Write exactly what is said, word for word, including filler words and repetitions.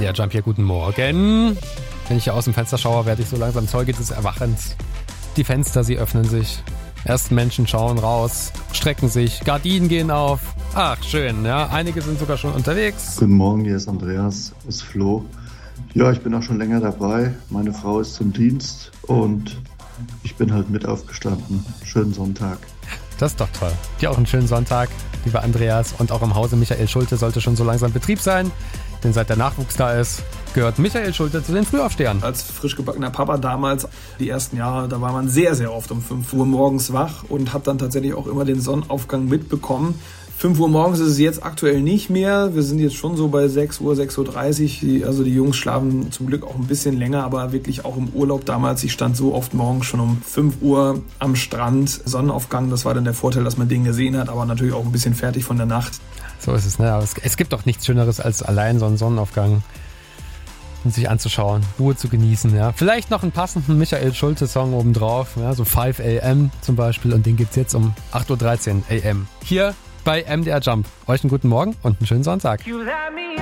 D R Jump hier, guten Morgen. Wenn ich hier aus dem Fenster schaue, werde ich so langsam Zeuge des Erwachens. Die Fenster, sie öffnen sich. Erste Menschen schauen raus, strecken sich, Gardinen gehen auf. Ach, schön, ja. Einige sind sogar schon unterwegs. Guten Morgen, hier ist Andreas, ist Flo. Ja, ich bin auch schon länger dabei. Meine Frau ist zum Dienst und ich bin halt mit aufgestanden. Schönen Sonntag. Das ist doch toll. Dir auch einen schönen Sonntag, lieber Andreas. Und auch im Hause Michael Schulte sollte schon so langsam Betrieb sein. Denn seit der Nachwuchs da ist, gehört Michael Schulte zu den Frühaufstehern. Als frisch gebackener Papa damals, die ersten Jahre, da war man sehr, sehr oft um fünf Uhr morgens wach und hat dann tatsächlich auch immer den Sonnenaufgang mitbekommen. fünf Uhr morgens ist es jetzt aktuell nicht mehr. Wir sind jetzt schon so bei sechs Uhr, sechs Uhr dreißig. Also die Jungs schlafen zum Glück auch ein bisschen länger, aber wirklich auch im Urlaub damals. Ich stand so oft morgens schon um fünf Uhr am Strand. Sonnenaufgang, das war dann der Vorteil, dass man den gesehen hat, aber natürlich auch ein bisschen fertig von der Nacht. So ist es, ne? Aber es, es gibt doch nichts Schöneres als allein so einen Sonnenaufgang und sich anzuschauen, Ruhe zu genießen, ja. Vielleicht noch einen passenden Michael Schulte-Song obendrauf, ja, so five a m zum Beispiel, und den gibt's jetzt um acht Uhr dreizehn a m hier bei M D R Jump. Euch einen guten Morgen und einen schönen Sonntag.